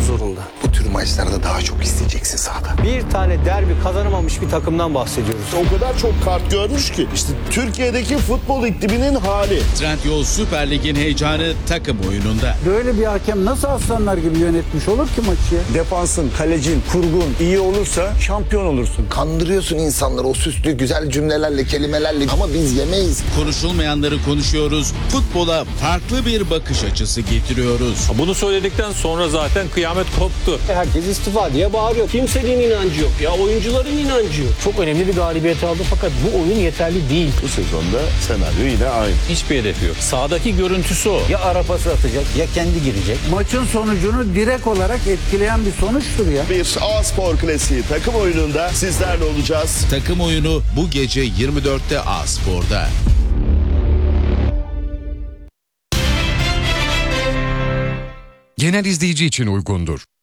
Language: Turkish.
zorunda. Bu tür maçlarda daha çok isteyeceksin sahada. Bir tane derbi kazanamamış bir takımdan bahsediyoruz. O kadar çok kart görmüş ki işte Türkiye'deki futbol ikliminin hali. Trendyol Süper Lig'in heyecanı takım oyununda. Böyle bir hakem nasıl aslanlar gibi yönetmiş olur ki maçı? Defansın, kalecin, kurgun iyi olursa şampiyon olursun. Kandırıyorsun insanları o süslü güzel cümlelerle, kelimelerle ama biz yemeyiz. Konuşulmayanları konuşuyoruz. Futbola farklı bir bakış açısı getiriyoruz. Bunu söyledikten sonra zaten kıyamet koptu. Herkes istifa diye bağırıyor. Kimsenin inancı yok ya, oyuncuların inancı yok. Çok önemli bir galibiyet aldı fakat bu oyun yeterli değil. Bu sezonda senaryo yine aynı. Hiçbir hedefi yok. Sahadaki görüntüsü o. Ya arapası atacak ya kendi girecek. Maçın sonucunu direkt olarak etkileyen bir sonuçtur ya. Bir A-Spor klasiği takım oyununda sizlerle olacağız. Takım oyunu bu gece 24'te A-Spor'da. Genel izleyici için uygundur.